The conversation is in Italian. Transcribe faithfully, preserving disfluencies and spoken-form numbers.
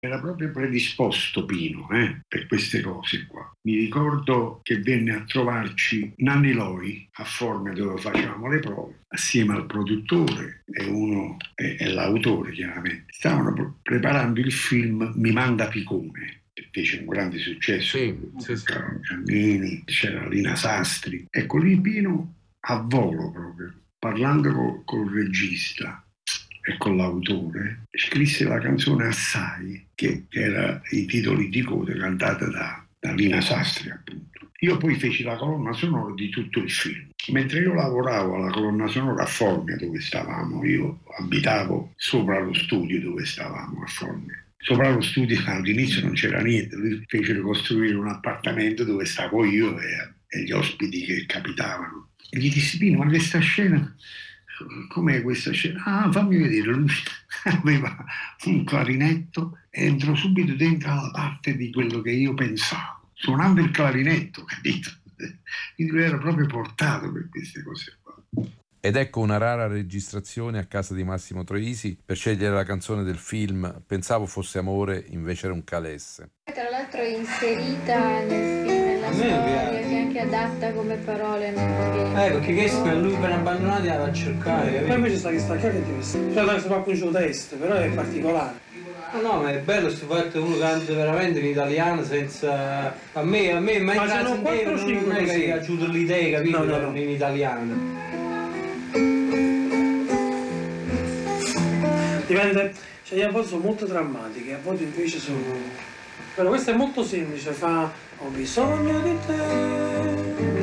Era proprio predisposto Pino eh, per queste cose qua. Mi ricordo che venne a trovarci Nanni Loi a Formia, dove facevamo le prove, assieme al produttore e uno e, e l'autore chiaramente. Stavano pre- preparando il film Mi manda Picone, che fece un grande successo. Sì, sì, sì. Carlo Giannini, c'era Lina Sastri. Ecco lì Pino a volo proprio, parlando co- col regista e con l'autore, scrisse la canzone Assai, che era i titoli di coda cantata da, da Lina Sastri, appunto. Io poi feci la colonna sonora di tutto il film. Mentre io lavoravo alla colonna sonora a Formia, dove stavamo, io abitavo sopra lo studio dove stavamo a Formia. Sopra lo studio all'inizio non c'era niente, lui fecero costruire un appartamento dove stavo io e, e gli ospiti che capitavano. E gli dissi, Pino, ma questa scena... Com'è questa scena? Ah, fammi vedere. Lui aveva un clarinetto e entrò subito dentro la parte di quello che io pensavo, suonando il clarinetto, capito? Quindi lui era proprio portato per queste cose qua. Ed ecco una rara registrazione a casa di Massimo Troisi per scegliere la canzone del film. Pensavo fosse amore, invece era un calesse. Tra l'altro è inserita nel film, nella storia, che è anche adatta come parole. Eh, perché questo per lui per abbandonati la va a cercare. Poi invece sta che sta chiaro è diverso. Cioè si fa con il testo, però è particolare. No, no, ma è bello questo fatto che uno canta veramente in italiano senza... A me, a me, Ma sono quattro o cinque non è che ha chiuso l'idea, capito? No, no, no. In italiano. Dipende, cioè a volte sono molto drammatiche, a volte invece sono... Però questo è molto semplice, fa ho bisogno di te.